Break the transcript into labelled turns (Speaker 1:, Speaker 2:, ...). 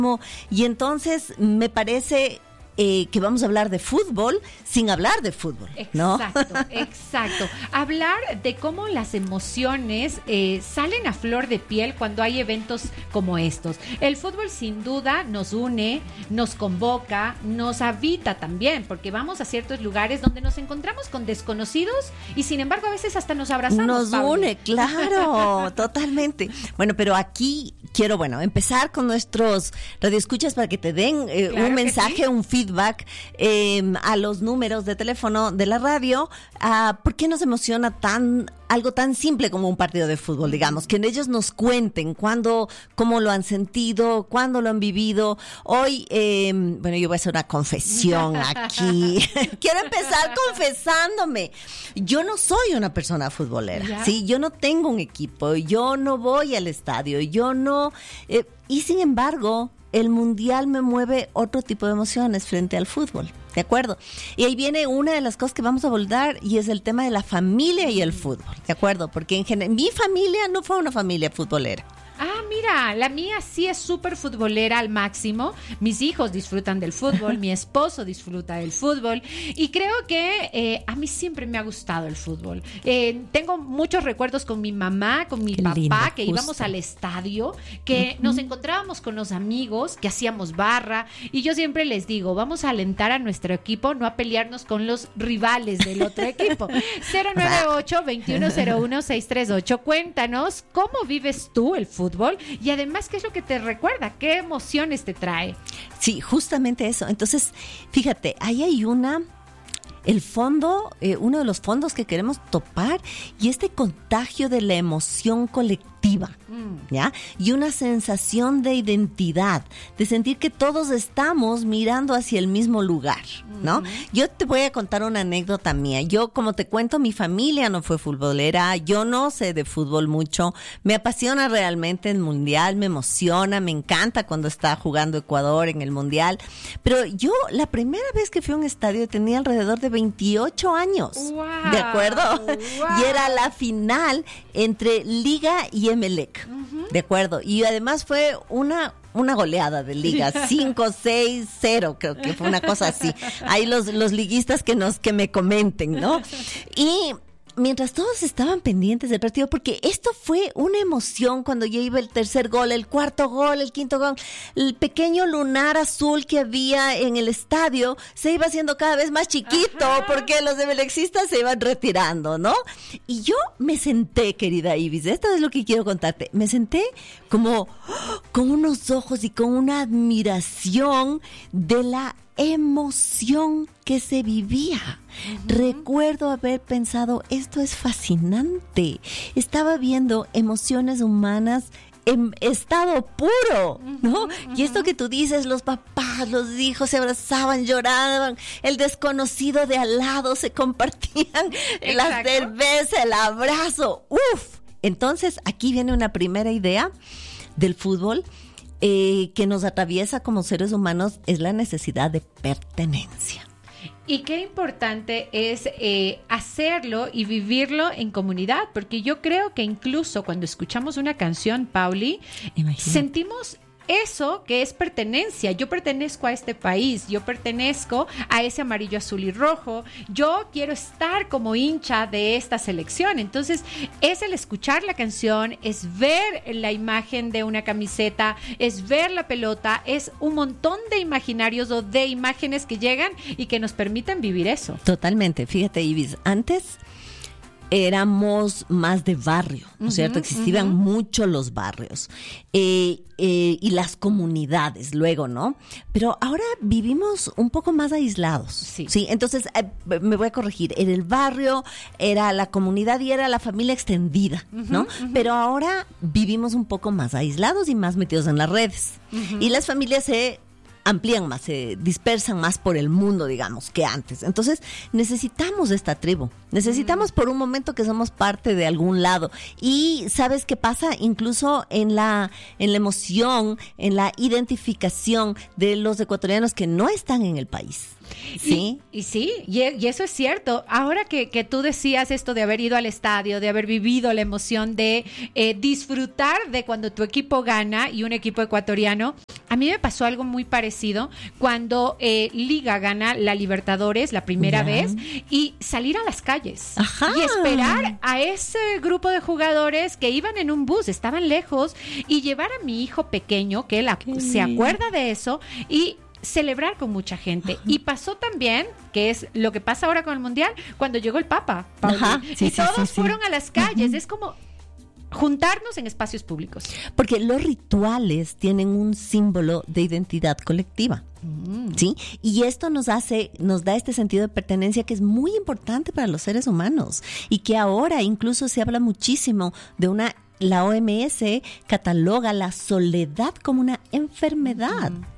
Speaker 1: Y entonces me parece que vamos a hablar de fútbol sin hablar de fútbol, ¿no?
Speaker 2: Exacto. Hablar de cómo las emociones salen a flor de piel cuando hay eventos como estos. El fútbol sin duda nos une, nos convoca, nos habita también, porque vamos a ciertos lugares donde nos encontramos con desconocidos y sin embargo a veces hasta nos abrazamos.
Speaker 1: Nos
Speaker 2: Pablo.
Speaker 1: une, claro, totalmente. Bueno, pero aquí quiero, empezar con nuestros radioescuchas para que te den un mensaje, sí, un feedback a los números de teléfono de la radio. ¿Por qué nos emociona algo tan simple como un partido de fútbol, digamos? Que ellos nos cuenten cómo lo han sentido, cuándo lo han vivido. Hoy, yo voy a hacer una confesión aquí. Quiero empezar confesándome. Yo no soy una persona futbolera, ¿ya? ¿Sí? Yo no tengo un equipo, yo no voy al estadio, yo no... y sin embargo, el mundial me mueve otro tipo de emociones frente al fútbol, ¿de acuerdo? Y ahí viene una de las cosas que vamos a abordar y es el tema de la familia y el fútbol, ¿de acuerdo? Porque en general, mi familia no fue una familia futbolera.
Speaker 2: Mira, la mía sí es súper futbolera al máximo. Mis hijos disfrutan del fútbol, mi esposo disfruta del fútbol y creo que a mí siempre me ha gustado el fútbol. Tengo muchos recuerdos con mi mamá, con mi papá, lindo, que íbamos al estadio, que nos encontrábamos con los amigos, que hacíamos barra y yo siempre les digo, vamos a alentar a nuestro equipo, no a pelearnos con los rivales del otro equipo. 098-2101-638. Cuéntanos, ¿cómo vives tú el fútbol? Y además, ¿qué es lo que te recuerda? ¿Qué emociones te trae?
Speaker 1: Sí, justamente eso. Entonces, fíjate, ahí hay el fondo, uno de los fondos que queremos topar y este contagio de la emoción colectiva, ¿ya? Y una sensación de identidad, de sentir que todos estamos mirando hacia el mismo lugar, ¿no? Yo te voy a contar una anécdota mía. Yo, como te cuento, mi familia no fue futbolera, yo no sé de fútbol mucho, me apasiona realmente el mundial, me emociona, me encanta cuando está jugando Ecuador en el mundial, pero yo la primera vez que fui a un estadio tenía alrededor de 28 años,
Speaker 2: wow,
Speaker 1: ¿de acuerdo?
Speaker 2: Wow.
Speaker 1: Y era la final entre Liga y Emelec, ¿de acuerdo? Y además fue una goleada de Liga, 5-6-0, creo que fue una cosa así. Ahí los liguistas que me comenten, ¿no? Y mientras todos estaban pendientes del partido, porque esto fue una emoción cuando ya iba el tercer gol, el cuarto gol, el quinto gol, el pequeño lunar azul que había en el estadio se iba haciendo cada vez más chiquito, ajá, porque los emelexistas se iban retirando, ¿no? Y yo me senté, querida Ibis, esto es lo que quiero contarte, me senté como con unos ojos y con una admiración de la emoción que se vivía. Recuerdo haber pensado, esto es fascinante. Estaba viendo emociones humanas en estado puro, ¿no? Y esto que tú dices, los papás, los hijos se abrazaban, lloraban, el desconocido de al lado se compartían la cerveza, el abrazo. ¡Uf! Entonces, aquí viene una primera idea del fútbol que nos atraviesa como seres humanos, es la necesidad de pertenencia.
Speaker 2: Y qué importante es hacerlo y vivirlo en comunidad, porque yo creo que incluso cuando escuchamos una canción, Pauli, sentimos eso que es pertenencia. Yo pertenezco a este país, yo pertenezco a ese amarillo, azul y rojo, yo quiero estar como hincha de esta selección. Entonces es el escuchar la canción, es ver la imagen de una camiseta, es ver la pelota, es un montón de imaginarios o de imágenes que llegan y que nos permiten vivir eso.
Speaker 1: Totalmente. Fíjate, Ibis, antes éramos más de barrio, ¿no es cierto? Existían mucho los barrios y las comunidades luego, ¿no? Pero ahora vivimos un poco más aislados, ¿sí? Entonces, me voy a corregir, era el barrio, era la comunidad y era la familia extendida, ¿no? Pero ahora vivimos un poco más aislados y más metidos en las redes. Y las familias se amplían más, se dispersan más por el mundo, digamos, que antes. Entonces, necesitamos esta tribu. Necesitamos por un momento que somos parte de algún lado. Y ¿sabes qué pasa? Incluso en la emoción, en la identificación de los ecuatorianos que no están en el país. Sí.
Speaker 2: Y eso es cierto. Ahora que tú decías esto de haber ido al estadio, de haber vivido la emoción de disfrutar de cuando tu equipo gana y un equipo ecuatoriano, a mí me pasó algo muy parecido cuando Liga gana la Libertadores la primera vez y salir a las calles.
Speaker 1: Ajá.
Speaker 2: Y esperar a ese grupo de jugadores que iban en un bus, estaban lejos, y llevar a mi hijo pequeño, que él se acuerda de eso, y celebrar con mucha gente. Y pasó también, que es lo que pasa ahora con el Mundial, cuando llegó el Papa, y todos fueron a las calles. Es como juntarnos en espacios públicos.
Speaker 1: Porque los rituales tienen un símbolo de identidad colectiva. ¿Sí? Y esto nos da este sentido de pertenencia que es muy importante para los seres humanos y que ahora incluso se habla muchísimo de la OMS cataloga la soledad como una enfermedad.